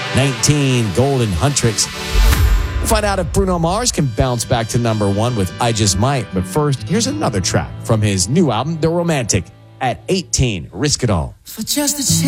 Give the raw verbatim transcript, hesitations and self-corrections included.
nineteen, Golden Huntrix. We'll find out if Bruno Mars can bounce back to number one with I Just Might. But first, here's another track from his new album, The Romantic. At eighteen, Risk It All. For just a chance.